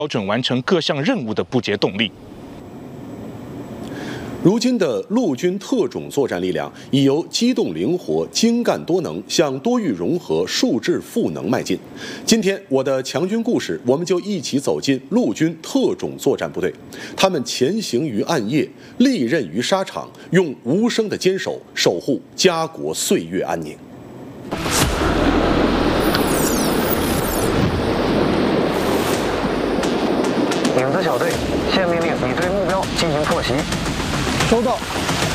标准完成各项任务的不竭动力。 如今的陆军特种作战力量已由机动灵活、精干多能向多域融合、数质赋能迈进。今天我的强军故事，我们就一起走进陆军特种作战部队，他们前行于暗夜，利刃于沙场，用无声的坚守守护家国岁月安宁。 影子小队，现命令你对目标进行破袭。 收到。